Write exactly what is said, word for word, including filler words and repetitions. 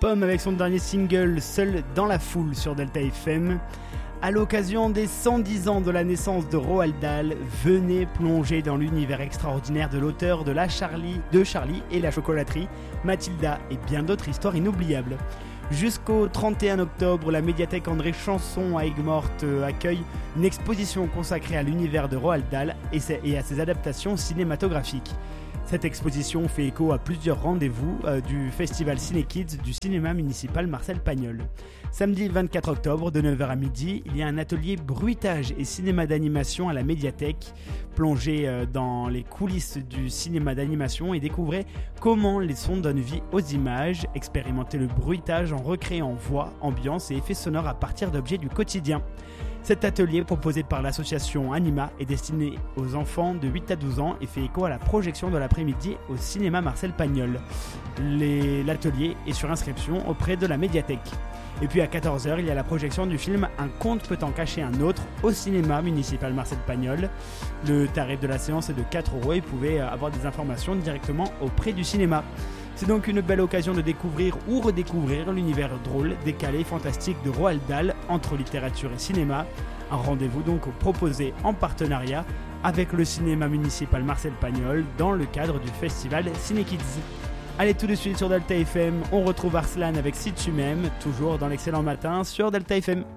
Pomme avec son dernier single Seul dans la foule sur Delta F M. À l'occasion des cent dix ans de la naissance de Roald Dahl, venez plonger dans l'univers extraordinaire de l'auteur de, la Charlie, de Charlie et la chocolaterie, Mathilda et bien d'autres histoires inoubliables. Jusqu'au trente et un octobre, la médiathèque André Chanson à Aigues-Mortes accueille une exposition consacrée à l'univers de Roald Dahl et à ses adaptations cinématographiques. Cette exposition fait écho à plusieurs rendez-vous euh, du festival Ciné Kids du cinéma municipal Marcel Pagnol. Samedi vingt-quatre octobre, de neuf heures à midi, il y a un atelier bruitage et cinéma d'animation à la médiathèque. Plongez euh, dans les coulisses du cinéma d'animation et découvrez comment les sons donnent vie aux images. Expérimentez le bruitage en recréant voix, ambiance et effets sonores à partir d'objets du quotidien. Cet atelier, proposé par l'association Anima, est destiné aux enfants de huit à douze ans et fait écho à la projection de l'après-midi au cinéma Marcel Pagnol. Les... L'atelier est sur inscription auprès de la médiathèque. Et puis à quatorze heures, il y a la projection du film Un conte peut en cacher un autre au cinéma municipal Marcel Pagnol. Le tarif de la séance est de quatre euros et vous pouvez avoir des informations directement auprès du cinéma. C'est donc une belle occasion de découvrir ou redécouvrir l'univers drôle, décalé et fantastique de Roald Dahl entre littérature et cinéma. Un rendez-vous donc proposé en partenariat avec le cinéma municipal Marcel Pagnol dans le cadre du festival Ciné Kids. Allez, tout de suite sur Delta F M, on retrouve Arslan avec Si tu m'aimes, toujours dans l'excellent matin sur Delta F M.